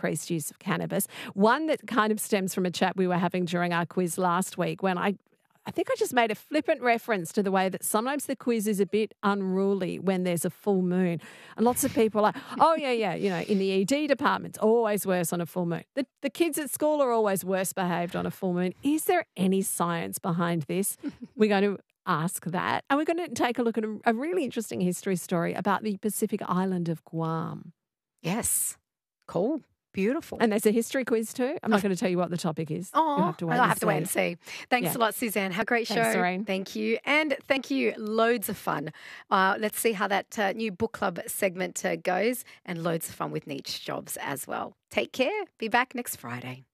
increased use of cannabis. One that kind of stems from a chat we were having during our quiz last week when I think I just made a flippant reference to the way that sometimes the quiz is a bit unruly when there's a full moon. And lots of people are like, oh, yeah, in the ED department, it's always worse on a full moon. The kids at school are always worse behaved on a full moon. Is there any science behind this? We're going to ask that. And we're going to take a look at a really interesting history story about the Pacific island of Guam. Yes. Cool. Beautiful. And there's a history quiz too. I'm not going to tell you what the topic is. Oh, You'll have to wait I'll have to wait and see. Thanks a lot, Suzanne. Have a great Thanks, show. Doreen. Thank you. And thank you. Loads of fun. Let's see how that new book club segment goes, and loads of fun with niche jobs as well. Take care. Be back next Friday.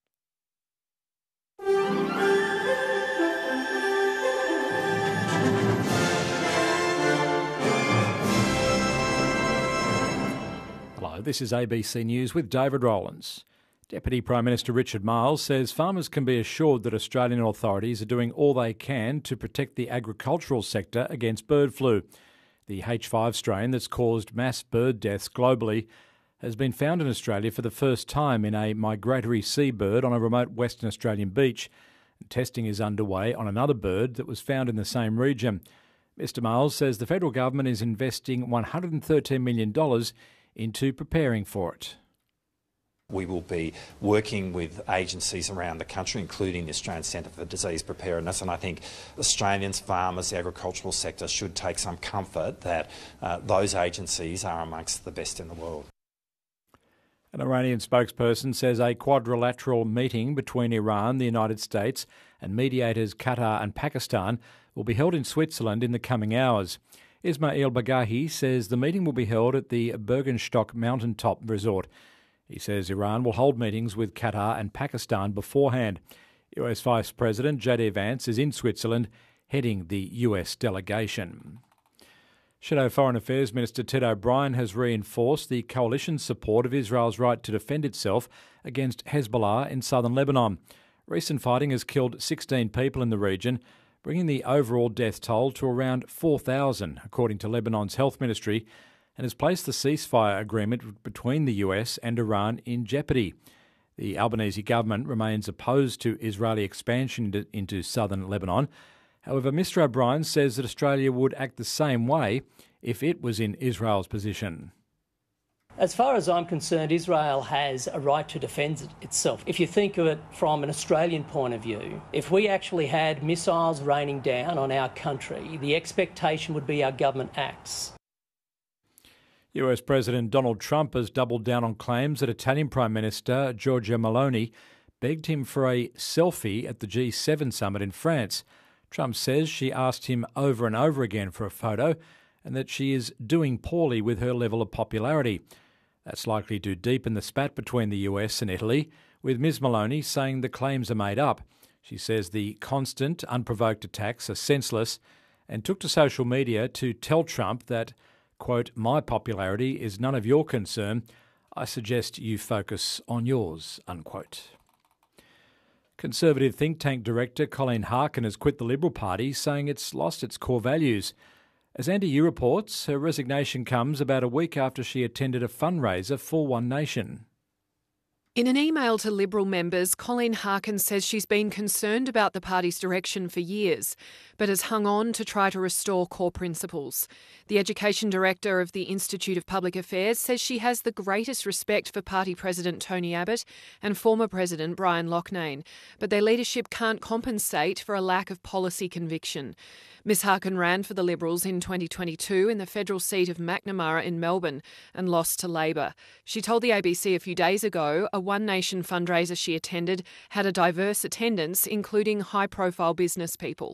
Hello, this is ABC News with David Rowlands. Deputy Prime Minister Richard Marles says farmers can be assured that Australian authorities are doing all they can to protect the agricultural sector against bird flu. The H5 strain that's caused mass bird deaths globally has been found in Australia for the first time in a migratory seabird on a remote Western Australian beach. Testing is underway on another bird that was found in the same region. Mr Marles says the federal government is investing $113 million into preparing for it. We will be working with agencies around the country, including the Australian Centre for Disease Preparedness, and I think Australians, farmers, the agricultural sector should take some comfort that those agencies are amongst the best in the world. An Iranian spokesperson says a quadrilateral meeting between Iran, the United States and mediators Qatar and Pakistan will be held in Switzerland in the coming hours. Ismail Bagahi says the meeting will be held at the Bergenstock mountaintop resort. He says Iran will hold meetings with Qatar and Pakistan beforehand. US Vice President J.D. Vance is in Switzerland heading the US delegation. Shadow Foreign Affairs Minister Ted O'Brien has reinforced the coalition's support of Israel's right to defend itself against Hezbollah in southern Lebanon. Recent fighting has killed 16 people in the region, bringing the overall death toll to around 4,000, according to Lebanon's health ministry, and has placed the ceasefire agreement between the US and Iran in jeopardy. The Albanese government remains opposed to Israeli expansion into southern Lebanon. However, Mr O'Brien says that Australia would act the same way if it was in Israel's position. As far as I'm concerned, Israel has a right to defend itself. If you think of it from an Australian point of view, if we actually had missiles raining down on our country, the expectation would be our government acts. US President Donald Trump has doubled down on claims that Italian Prime Minister Giorgia Meloni begged him for a selfie at the G7 summit in France. Trump says she asked him over and over again for a photo and that she is doing poorly with her level of popularity. That's likely to deepen the spat between the US and Italy, with Ms Meloni saying the claims are made up. She says the constant, unprovoked attacks are senseless and took to social media to tell Trump that, quote, "My popularity is none of your concern. I suggest you focus on yours," unquote. Conservative think tank director Colleen Harkin has quit the Liberal Party, saying it's lost its core values. As Andy Yu reports, her resignation comes about a week after she attended a fundraiser for One Nation. In an email to Liberal members, Colleen Harkin says she's been concerned about the party's direction for years, but has hung on to try to restore core principles. The Education Director of the Institute of Public Affairs says she has the greatest respect for Party President Tony Abbott and former President Brian Loughnane, but their leadership can't compensate for a lack of policy conviction. Ms Harkin ran for the Liberals in 2022 in the federal seat of Macnamara in Melbourne and lost to Labor. She told the ABC a few days ago a One Nation fundraiser she attended had a diverse attendance, including high-profile business people.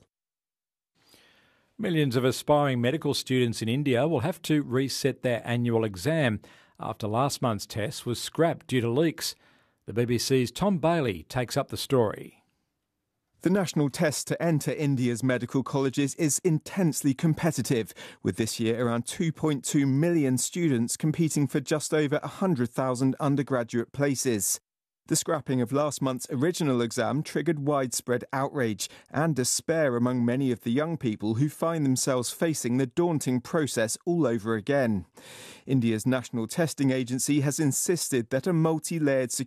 Millions of aspiring medical students in India will have to reset their annual exam after last month's test was scrapped due to leaks. The BBC's Tom Bailey takes up the story. The national test to enter India's medical colleges is intensely competitive, with this year around 2.2 million students competing for just over 100,000 undergraduate places. The scrapping of last month's original exam triggered widespread outrage and despair among many of the young people who find themselves facing the daunting process all over again. India's National Testing Agency has insisted that a multi-layered